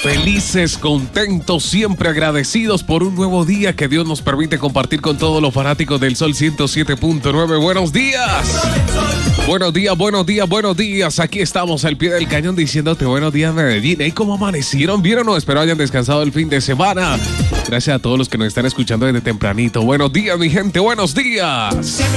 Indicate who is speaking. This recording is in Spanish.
Speaker 1: Felices, contentos, siempre agradecidos por un nuevo día que Dios nos permite compartir con todos los fanáticos del Sol 107.9. Buenos días. Buenos días, buenos días, buenos días. Aquí estamos al pie del cañón diciéndote buenos días, Medellín. ¿Y cómo amanecieron? ¿Vieron o no? Espero hayan descansado el fin de semana. Gracias a todos los que nos están escuchando desde tempranito. Buenos días, mi gente. Buenos días.